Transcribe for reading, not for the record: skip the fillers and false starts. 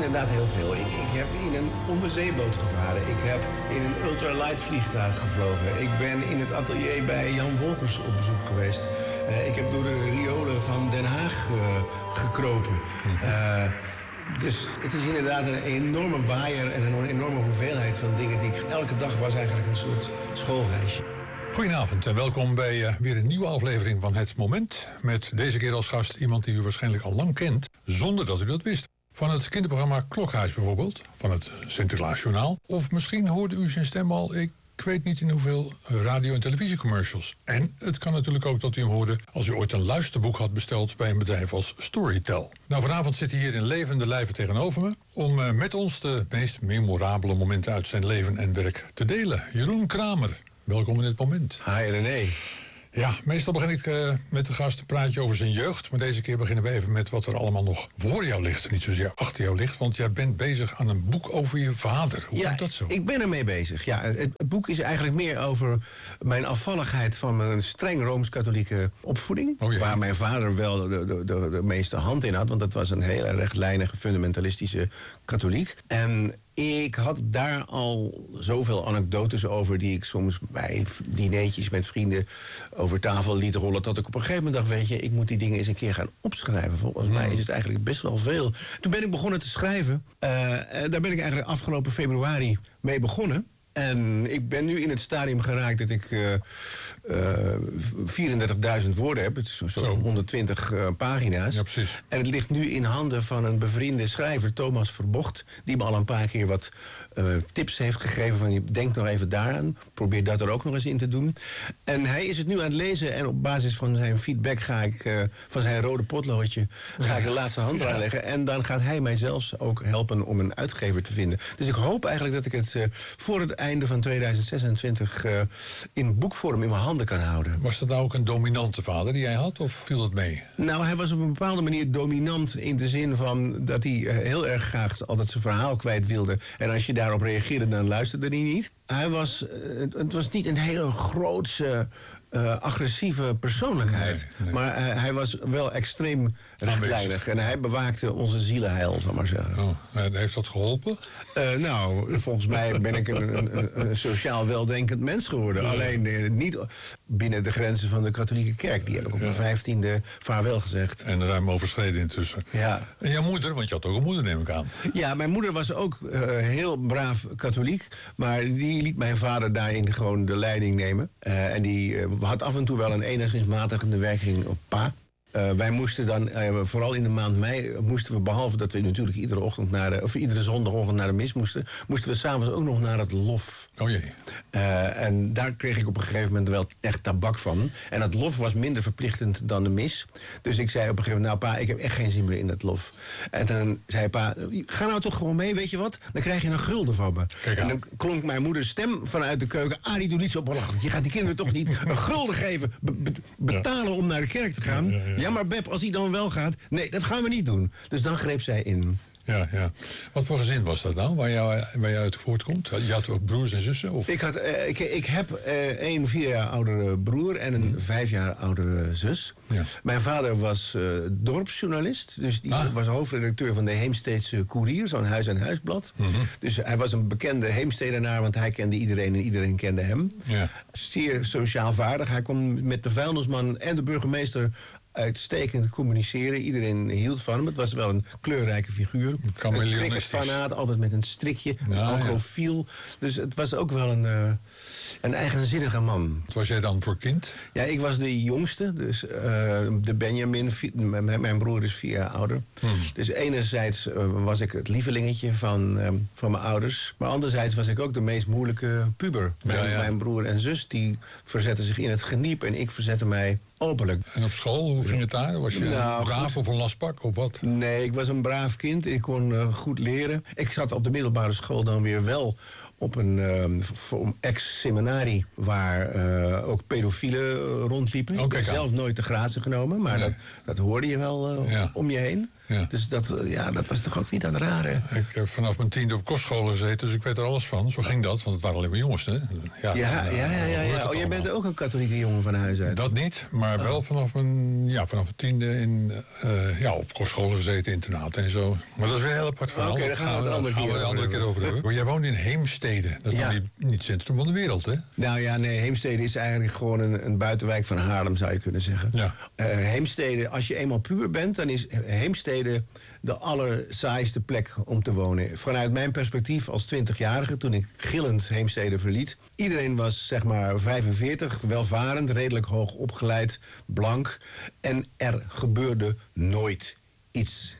inderdaad heel veel. Ik heb in een onderzeeboot gevaren. Ik heb in een ultralight vliegtuig gevlogen. Ik ben in het atelier bij Jan Wolkers op bezoek geweest. Ik heb door de riolen van Den Haag gekropen. Dus het is inderdaad een enorme waaier en een enorme hoeveelheid van dingen die ik... Elke dag was eigenlijk een soort schoolreisje. Goedenavond en welkom bij weer een nieuwe aflevering van Het Moment. Met deze keer als gast iemand die u waarschijnlijk al lang kent, zonder dat u dat wist. Van het kinderprogramma Klokhuis bijvoorbeeld, van het Sinterklaasjournaal. Of misschien hoorde u zijn stem al, ik weet niet in hoeveel radio- en televisiecommercials. En het kan natuurlijk ook dat u hem hoorde als u ooit een luisterboek had besteld bij een bedrijf als Storytel. Nou, vanavond zit hij hier in levende lijven tegenover me om met ons de meest memorabele momenten uit zijn leven en werk te delen. Jeroen Kramer, welkom in Het Moment. Hi René. Ja, meestal begin ik met de gast een praatje over zijn jeugd. Maar deze keer beginnen we even met wat er allemaal nog voor jou ligt. Niet zozeer achter jou ligt, want jij bent bezig aan een boek over je vader. Hoe komt dat zo? Ik ben ermee bezig. Ja, het boek is eigenlijk meer over mijn afvalligheid van mijn streng Rooms-katholieke opvoeding. Waar mijn vader wel de meeste hand in had. Want dat was een heel rechtlijnige, fundamentalistische katholiek. En ik had daar al zoveel anekdotes over die ik soms bij dineetjes met vrienden over tafel liet rollen, dat ik op een gegeven moment dacht, weet je, ik moet die dingen eens een keer gaan opschrijven. Volgens mij is het eigenlijk best wel veel. Toen ben ik begonnen te schrijven. Daar ben ik eigenlijk afgelopen februari mee begonnen. En ik ben nu in het stadium geraakt dat ik 34.000 woorden heb. Het is zo'n 120 pagina's. Ja, precies. En het ligt nu in handen van een bevriende schrijver, Thomas Verbocht, die me al een paar keer wat tips heeft gegeven van, denk nog even daaraan. Probeer dat er ook nog eens in te doen. En hij is het nu aan het lezen en op basis van zijn feedback ga ik, van zijn rode potloodje, ga ik de laatste hand aanleggen. En dan gaat hij mij zelfs ook helpen om een uitgever te vinden. Dus ik hoop eigenlijk dat ik het voor het einde van 2026 in boekvorm in mijn handen kan houden. Was dat nou ook een dominante vader die jij had, of viel dat mee? Nou, hij was op een bepaalde manier dominant in de zin van dat hij heel erg graag altijd zijn verhaal kwijt wilde. En als je daarop reageerde, dan luisterde hij niet. Het was niet een hele grootse, agressieve persoonlijkheid. Nee. Maar hij was wel extreem rechtlijnig. En hij bewaakte onze zielenheil, zal maar zeggen. Oh, heeft dat geholpen? Nou, volgens mij ben ik een sociaal weldenkend mens geworden. Ja. Alleen niet binnen de grenzen van de katholieke kerk. Die heb ik op mijn 15e vaarwel gezegd. En ruim overschreden intussen. Ja. En jouw moeder, want je had ook een moeder, neem ik aan. Ja, mijn moeder was ook heel braaf katholiek. Maar die liet mijn vader daarin gewoon de leiding nemen. En die had af en toe wel een enigingsmatigende werking op pa. Wij moesten dan, vooral in de maand mei, moesten we, behalve dat we natuurlijk iedere zondagochtend naar de mis moesten we s'avonds ook nog naar het lof. Oh jee. En daar kreeg ik op een gegeven moment wel echt tabak van. En het lof was minder verplichtend dan de mis. Dus ik zei op een gegeven moment, nou pa, ik heb echt geen zin meer in het lof. En dan zei pa, ga nou toch gewoon mee, weet je wat? Dan krijg je een gulden van me. En dan klonk mijn moeders stem vanuit de keuken, die doet niet zo belachelijk. Je gaat die kinderen toch niet een gulden geven, betalen om naar de kerk te gaan. Ja, maar Beb, als hij dan wel gaat, nee, dat gaan we niet doen. Dus dan greep zij in. Ja. Wat voor gezin was dat nou, waar jij uit voortkomt? Je had ook broers en zussen? Of? Ik heb een 4 jaar oudere broer en een 5 jaar oudere zus. Ja. Mijn vader was dorpsjournalist. Dus die was hoofdredacteur van de Heemsteedse Courier, zo'n huis-aan-huisblad. Dus hij was een bekende Heemstedenaar, want hij kende iedereen en iedereen kende hem. Ja. Zeer sociaal vaardig. Hij kon met de vuilnisman en de burgemeester uitstekend communiceren. Iedereen hield van hem. Het was wel een kleurrijke figuur. Een cricketfanaat, altijd met een strikje. Een alcofiel. Dus het was ook wel een eigenzinnige man. Wat was jij dan voor kind? Ja, ik was de jongste. Dus de Benjamin. Mijn broer is 4 jaar ouder. Dus enerzijds was ik het lievelingetje van mijn ouders. Maar anderzijds was ik ook de meest moeilijke puber. Mijn broer en zus die verzetten zich in het geniep. En ik verzette mij openlijk. En op school, hoe ging het daar? Was je een braaf of een lastpak of wat? Nee, ik was een braaf kind. Ik kon goed leren. Ik zat op de middelbare school dan weer wel op een ex-seminarie waar ook pedofielen rondliepen. Ik heb zelf nooit de grazen genomen, maar dat hoorde je wel om je heen. Ja. Dus dat was toch ook weer dat rare. Ik heb vanaf mijn 10e op kostscholen gezeten, dus ik weet er alles van. Zo ging dat, want het waren alleen maar jongens, hè? Ja. Oh, jij bent ook een katholieke jongen van huis uit? Dat niet, maar wel vanaf mijn 10e op kostscholen gezeten, internaten en zo. Maar dat is weer een heel apart verhaal. Oké, daar gaan we het een andere keer over hebben. Maar jij woont in Heemstede. Dat is nog niet het centrum van de wereld, hè? Nou ja, nee, Heemstede is eigenlijk gewoon een buitenwijk van Haarlem, zou je kunnen zeggen. Ja. Heemstede, als je eenmaal puber bent, dan is Heemstede de allersaaiste plek om te wonen. Vanuit mijn perspectief als 20-jarige, toen ik gillend Heemstede verliet. Iedereen was zeg maar 45, welvarend, redelijk hoog opgeleid, blank. En er gebeurde nooit iets.